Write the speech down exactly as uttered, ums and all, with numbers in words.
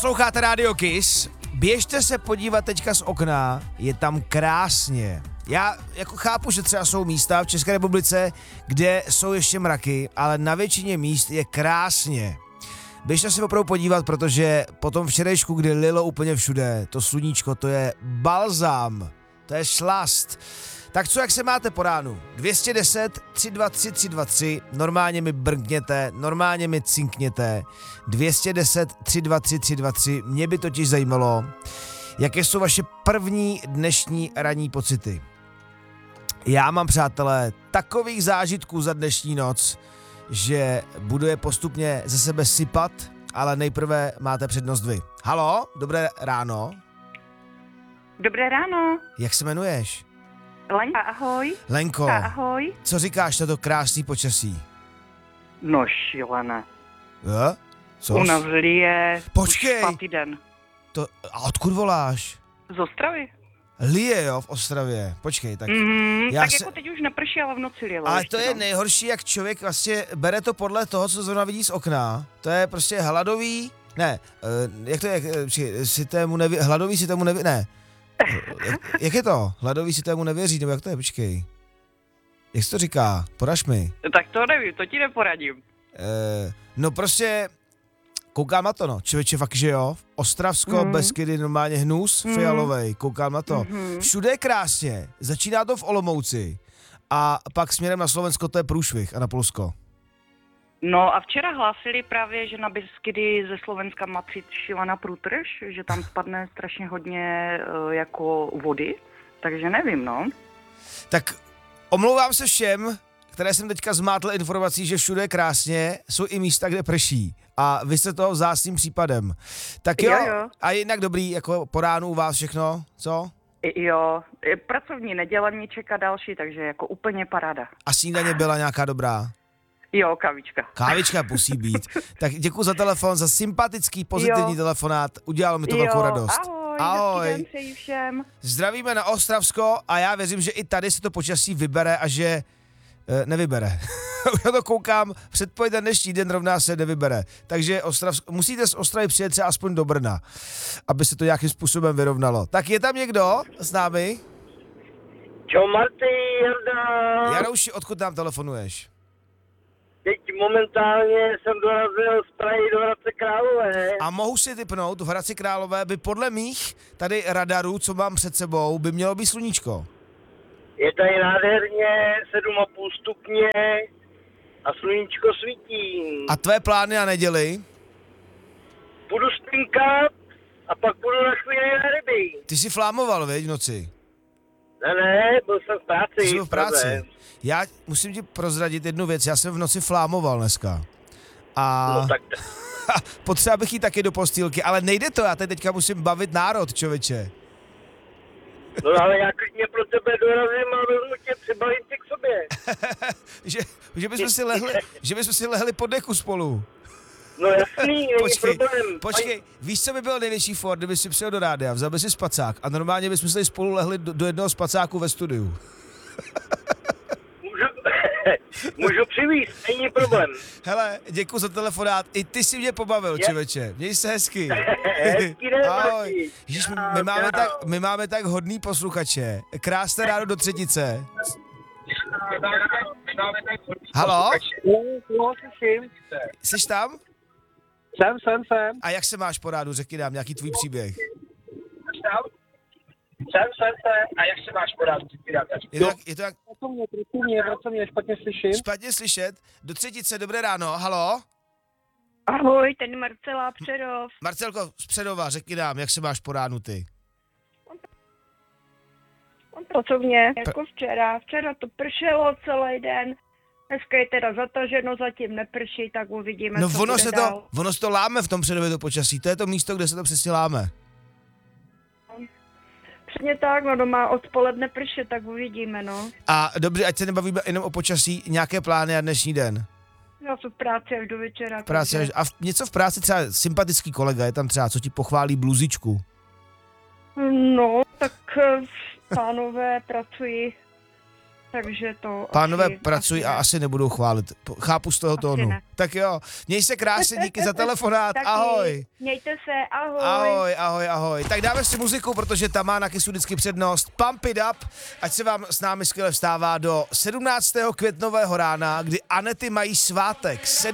Posloucháte Radio Kiss, běžte se podívat teďka z okna, je tam krásně. Já jako chápu, že třeba jsou místa v České republice, kde jsou ještě mraky, ale na většině míst je krásně. Běžte se opravdu podívat, protože po tom včerejšku, kdy lilo úplně všude, to sluníčko, to je balzám, to je šlast. Tak co, jak se máte po ránu? dvě stě deset, tři dva tři, tři dva tři, normálně mi brnkněte, normálně mi cinkněte. dvě stě deset, tři dva tři, tři dva tři, mě by totiž zajímalo, jaké jsou vaše první dnešní ranní pocity. Já mám, přátelé, takových zážitků za dnešní noc, že budu je postupně ze sebe sypat, ale nejprve máte přednost vy. Halo, dobré ráno. Dobré ráno. Jak se jmenuješ? Lenka, ahoj. Lenko, ahoj. co říkáš na to krásný počasí? No šílené. Jo? Co? U nás lije Počkej. už pátý den. To, a odkud voláš? Z Ostravy. Lije, jo, v Ostravě. Počkej, tak... Mm, já tak se... jako teď už neprší, ale v noci lilo. Ale ještě, to je no. nejhorší, jak člověk vlastně bere to podle toho, co zrovna vidí z okna. To je prostě hladový... Ne, uh, jak to je, uh, si tému neví... Hladový si tému neví... Ne. Jak, jak je to? Hladový si tému nevěří, nebo jak to je? Počkej. Jak se to říká? Poraž mi. Tak to nevím, to ti neporadím. Uh, no prostě... Koukám na to, no. Člověče, fakt, že jo. Ostravsko, mm. Beskydy, normálně hnus, mm. fialovej. Koukám na to. Mm-hmm. Všude je krásně. Začíná to v Olomouci. A pak směrem na Slovensko to je průšvih a na Polsko. No a včera hlásili právě, že na Beskydy ze Slovenska má přijít šílená průtrž, že tam spadne strašně hodně uh, jako vody. Takže nevím, no. Tak omlouvám se všem, které jsem teďka zmátl informací, že všude je krásně, jsou i místa, kde prší. A vy jste toho vzácným případem. Tak jo, jo, jo. A jinak dobrý, jako po ránu u vás všechno, co? Jo, pracovní neděle mě čeká další, takže jako úplně paráda. A snídaně byla nějaká dobrá? Jo, kavička. Kávička musí být. Tak děkuji za telefon, za sympatický, pozitivní jo. telefonát. Udělalo mi to jo, velkou radost. Ahoj, ahoj. hezký den přeji všem. Zdravíme na Ostravsko a já věřím, že i tady se to počasí vybere a že e, nevybere. Já to koukám, předpověď dnešní den rovná se nevybere. Takže Ostravsko, musíte z Ostravy přijet třeba aspoň do Brna, aby se to nějakým způsobem vyrovnalo. Tak je tam někdo s námi? Čau Marty, Jarda. Jarouši, odkud nám telefonuješ? Teď momentálně jsem dorazil z Prahy do Hradce Králové. A mohu si tipnout, v Hradci Králové by podle mých tady radarů, co mám před sebou, by mělo být sluníčko. Je tady nádherně, sedm a půl stupně a sluníčko svítí. A tvé plány na neděli? Půjdu spinkat a pak půjdu na chvíli na ryby. Ty jsi flámoval, viď, v noci? Ne, ne, byl jsem v práci. Ty jsi byl v práci. Já musím ti prozradit jednu věc, já jsem v noci flámoval dneska. A No tak... potřeba bych jít taky do postýlky, ale nejde to, já teď teďka musím bavit národ, člověče. No ale já klidně pro tebe dorazím a vezmu tě, přibalím tě k sobě. že, že, bychom si lehli, že bychom si lehli pod deku spolu. No jasný, není počkej, problém. Počkej, víš, co by byl největší for, kdyby si přijel do rádia, vzal by si spacák a normálně bychom se spolu lehli do, do jednoho spacáku ve studiu. Můžu, můžu přivízt, není problém. Hele, děkuji za telefonát, i ty si mě pobavil, Je. člověče, měj se hezky. Hezký den, ahoj. Ježiš, my, máme tak, my máme tak hodný posluchače, krásné ráno do třetice. Halo? No, slyším. Jsi tam? Jsem, jsem, jsem. A jak se máš po rádu, řekni nám, nějaký tvůj příběh. Jsem, jsem, jsem. A jak se máš podat? Je to, jak, je to jak Co mě, co mě, co mě špatně slyším? špatně slyšet. Do třetice, dobré ráno, halo? Ahoj, ten Marcela Přerov. Marcelko z Předova, řekni nám, jak se máš po ránu ty? Pracovně, jako včera. Včera to pršelo celý den. Dneska je teda zataženo, zatím neprší, tak uvidíme, No co ono bude se dál. to, ono se to láme v tom Předově to počasí, to je to místo, kde se to přesně láme. Přesně tak, no doma odpoledne prší, tak uvidíme, no. A dobře, ať se nebavíme jenom o počasí, nějaké plány na dnešní den? Já jsem v práci až do večera. Práce, takže... a v, něco v práci, třeba sympatický kolega, je tam třeba, co ti pochválí bluzičku? No, tak pánové pracují takže to Pánové asi, pracují asi a ne. asi nebudou chválit. Po- Chápu z toho tónu. ne. Tak jo, měj se krásně, díky za telefonát, Taky. ahoj. Mějte se, ahoj. Ahoj, ahoj, ahoj. Tak dáme si muziku, protože tam má na Kissu vždycky přednost. Pump it up, ať se vám s námi skvěle vstává do sedmnáctého květnového rána, kdy Anety mají svátek.